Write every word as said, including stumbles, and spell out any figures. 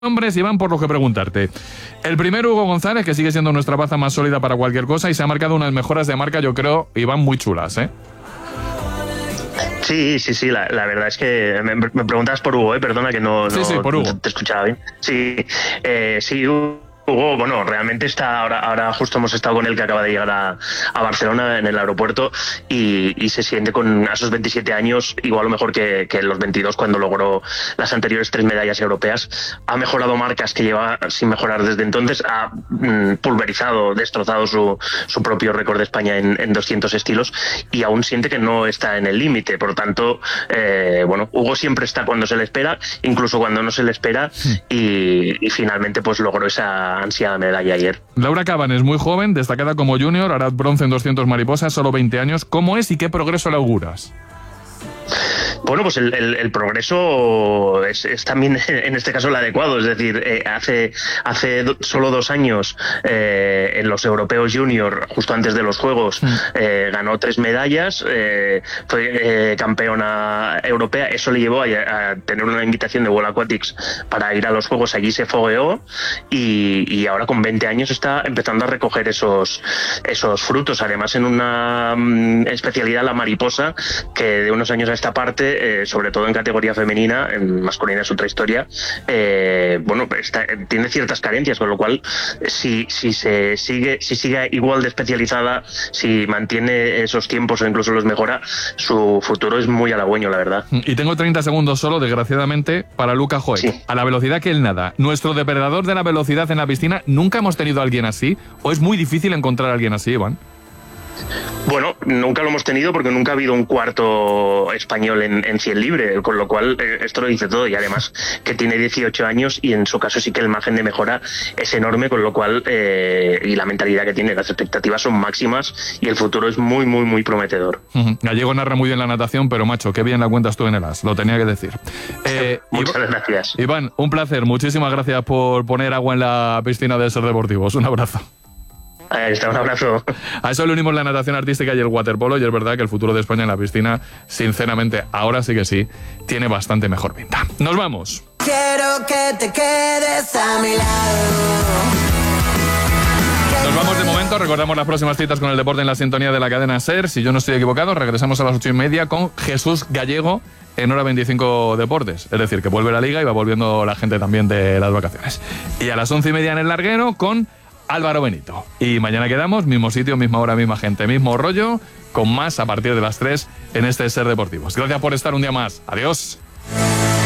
Nombres, Iván, por lo que preguntarte. El primero, Hugo González, que sigue siendo nuestra baza más sólida para cualquier cosa y se ha marcado unas mejoras de marca, yo creo, Iván, muy chulas, ¿eh? Sí, sí, sí, la, la verdad es que me, me preguntabas por Hugo, ¿eh? Perdona que no, sí, no sí, por Hugo. te escuchaba bien. Sí, eh, sí, Hugo. Hugo, bueno, realmente está ahora, ahora justo hemos estado con él, que acaba de llegar a, a Barcelona en el aeropuerto y, y se siente con a sus veintisiete años igual o mejor que, que los veintidós cuando logró las anteriores tres medallas europeas. Ha mejorado marcas que lleva sin mejorar desde entonces, ha mm, pulverizado, destrozado su, su propio récord de España en, en doscientos estilos y aún siente que no está en el límite. Por lo tanto, eh, bueno, Hugo siempre está cuando se le espera, incluso cuando no se le espera y, y finalmente pues logró esa ansiada medalla ayer. Laura Caban es muy joven, destacada como junior, hará bronce en doscientos mariposas, solo veinte años. ¿Cómo es y qué progreso le auguras? Bueno, pues el, el, el progreso es, es también en este caso el adecuado, es decir, eh, hace hace do, solo dos años eh, en los europeos junior, justo antes de los Juegos, eh, ganó tres medallas, eh, fue eh, campeona europea, eso le llevó a, a tener una invitación de World Aquatics para ir a los Juegos, allí se fogueó y, y ahora con veinte años está empezando a recoger esos, esos frutos, además en una um, especialidad, la mariposa, que de unos años a esta parte, Eh, sobre todo en categoría femenina, en masculina es otra historia, eh, bueno, está, tiene ciertas carencias, con lo cual si, si se sigue si sigue igual de especializada, si mantiene esos tiempos o incluso los mejora, su futuro es muy halagüeño, la verdad. Y tengo treinta segundos solo, desgraciadamente, para Luka Hoek. Sí. A la velocidad que él nada, nuestro depredador de la velocidad en la piscina, ¿nunca hemos tenido a alguien así? ¿O es muy difícil encontrar a alguien así, Iván? Bueno, nunca lo hemos tenido porque nunca ha habido un cuarto español en, en cien libre, con lo cual eh, esto lo dice todo, y además que tiene dieciocho años y en su caso sí que el margen de mejora es enorme, con lo cual eh, y la mentalidad que tiene, las expectativas son máximas y el futuro es muy, muy, muy prometedor. Uh-huh. Gallego narra muy bien la natación, pero macho, qué bien la cuentas tú en el As, lo tenía que decir. Eh, Muchas Iván, gracias. Iván, un placer, muchísimas gracias por poner agua en la piscina de Ser Deportivos, un abrazo. Ahí está, un abrazo. A eso le unimos la natación artística y el waterpolo, y es verdad que el futuro de España en la piscina, sinceramente, ahora sí que sí, tiene bastante mejor pinta. ¡Nos vamos! Quiero que te quedes a mi lado. Nos vamos de momento, recordamos las próximas citas con el deporte en la sintonía de la cadena SER. Si yo no estoy equivocado, regresamos a las ocho y media con Jesús Gallego en Hora veinticinco Deportes. Es decir, que vuelve la liga y va volviendo la gente también de las vacaciones. Y a las once y media en El Larguero con Álvaro Benito. Y mañana quedamos, mismo sitio, misma hora, misma gente, mismo rollo, con más a partir de las tres en este Ser Deportivos. Gracias por estar un día más. Adiós.